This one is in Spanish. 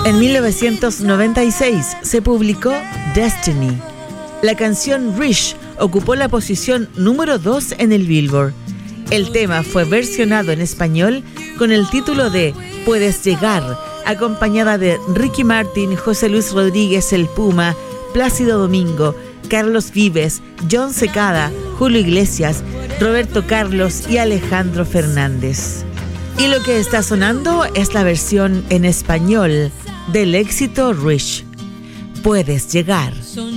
En 1996 se publicó Destiny. La canción Rich ocupó la posición número 2 en el Billboard. El tema fue versionado en español con el título de Puedes Llegar, acompañada de Ricky Martin, José Luis Rodríguez el Puma, Plácido Domingo, Carlos Vives, John Secada, Julio Iglesias, Roberto Carlos y Alejandro Fernández. Y lo que está sonando es la versión en español del éxito Rich. Puedes Llegar.